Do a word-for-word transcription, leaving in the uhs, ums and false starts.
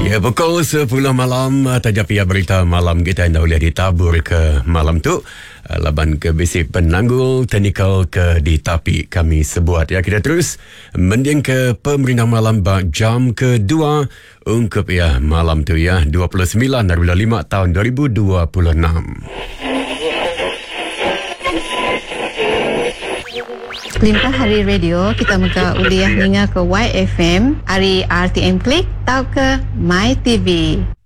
Ya, pukul sepuluh malam, taja pia berita malam kita anda boleh ditabur ke malam tu. Laban ke basic penanggul, teknikal ke di tapi kami sebuat. Ya, kita terus mending ke pemerintah malam bak jam kedua. Ungkap ya malam tu ya, dua puluh sembilan darab lima tahun dua ribu dua puluh enam. Limpah hari radio, kita muka uliah ninga ke Y F M, hari R T M Klik, tau ke My T V.